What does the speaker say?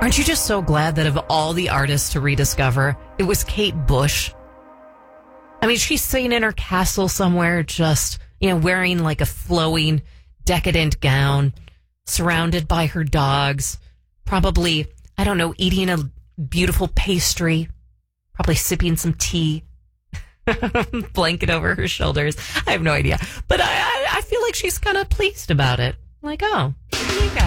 Aren't you just so glad that of all the artists to rediscover, it was Kate Bush? I mean, she's sitting in her castle somewhere, just, wearing like a flowing, decadent gown, surrounded by her dogs, probably, I don't know, eating a beautiful pastry, probably sipping some tea, blanket over her shoulders. I have no idea. But I feel like she's kind of pleased about it. Like, oh, here you go.